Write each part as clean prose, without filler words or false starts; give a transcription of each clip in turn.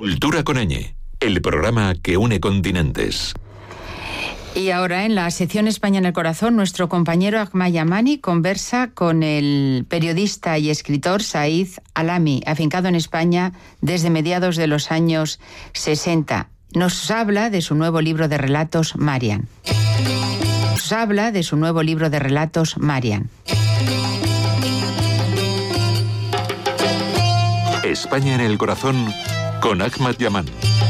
Cultura con ñ, el programa que une continentes. Y ahora, en la sección España en el Corazón, nuestro compañero Ahmad Yamani conversa con el periodista y escritor Said Alami, afincado en España desde mediados de los años 60. Nos habla de su nuevo libro de relatos, Mariam. España en el Corazón con Ahmad Yamani.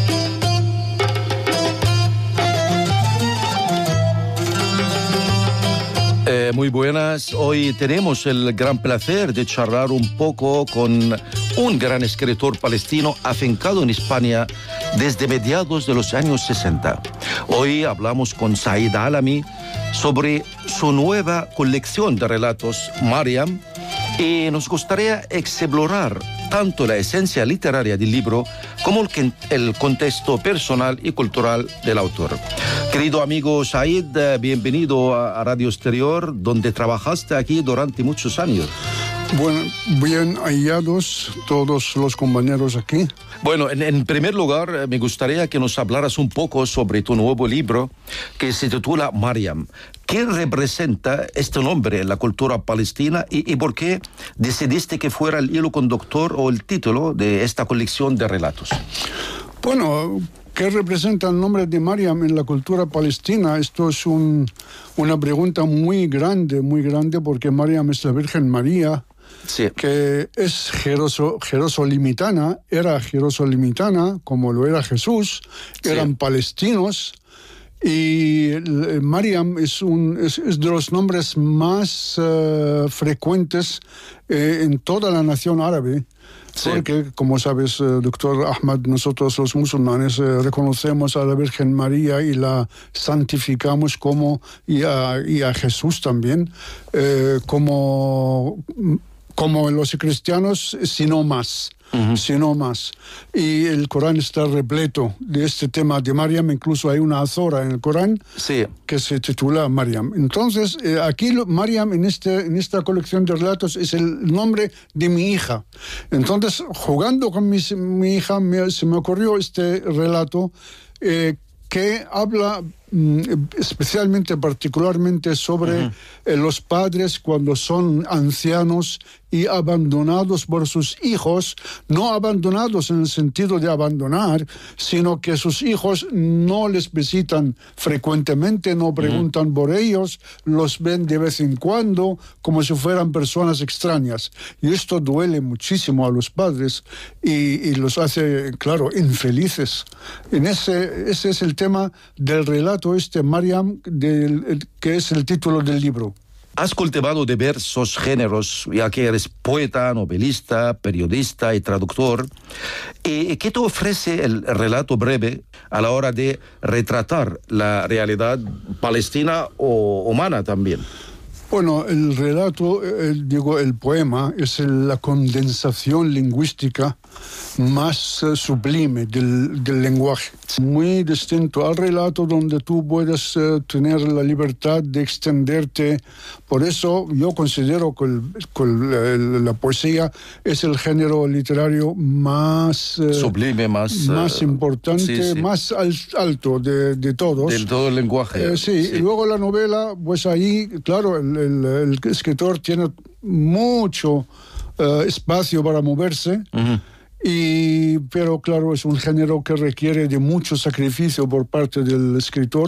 Muy buenas. Hoy tenemos el gran placer de charlar un poco con un gran escritor palestino afincado en España desde mediados de los años 60. Hoy hablamos con Said Alami sobre su nueva colección de relatos, Mariam, y nos gustaría explorar tanto la esencia literaria del libro como el contexto personal y cultural del autor. Querido amigo Said, bienvenido a Radio Exterior, donde trabajaste aquí durante muchos años. Bueno, bien hallados todos los compañeros aquí. Bueno, en primer lugar, me gustaría que nos hablaras un poco sobre tu nuevo libro, que se titula Mariam. ¿Qué representa este nombre en la cultura palestina y por qué decidiste que fuera el hilo conductor o el título de esta colección de relatos? Bueno, ¿qué representa el nombre de Mariam en la cultura palestina? Esto es una pregunta muy grande, porque Mariam es la Virgen María, sí, que es jerosolimitana, era jerosolimitana, como lo era Jesús, sí, eran palestinos. Y Mariam es de los nombres más frecuentes en toda la nación árabe. Sí. Porque, como sabes, doctor Ahmad, nosotros los musulmanes reconocemos a la Virgen María y la santificamos y a Jesús también, como los cristianos, sino más. Sino más. Y el Corán está repleto de este tema de Mariam. Incluso hay una azora en el Corán, sí, que se titula Mariam. Entonces, aquí Mariam en esta colección de relatos es el nombre de mi hija. Entonces, jugando con mi hija, se me ocurrió este relato que habla particularmente sobre los padres cuando son ancianos y abandonados por sus hijos, no abandonados en el sentido de abandonar, sino que sus hijos no les visitan frecuentemente, no preguntan por ellos, los ven de vez en cuando como si fueran personas extrañas. Y esto duele muchísimo a los padres y los hace, claro, infelices. Ese es el tema del relato Mariam, que es el título del libro. Has cultivado diversos géneros, ya que eres poeta, novelista, periodista y traductor. ¿Qué te ofrece el relato breve a la hora de retratar la realidad palestina o humana también? Bueno, el relato, el poema, es la condensación lingüística más sublime del lenguaje. Muy distinto al relato donde tú puedes tener la libertad de extenderte. Por eso yo considero que la poesía es el género literario más sublime, más importante, sí. Más alto de todos. Del todo el lenguaje. Sí, y luego la novela, pues ahí, claro, el escritor tiene mucho espacio para moverse. Pero claro, es un género que requiere de mucho sacrificio por parte del escritor.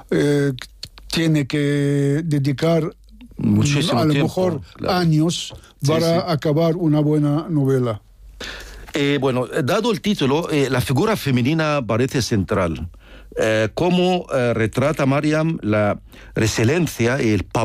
Tiene que dedicar muchísimo a lo tiempo, mejor claro, años para acabar una buena novela. Bueno, dado el título, la figura femenina parece central. ¿Cómo retrata Mariam la resiliencia y el papel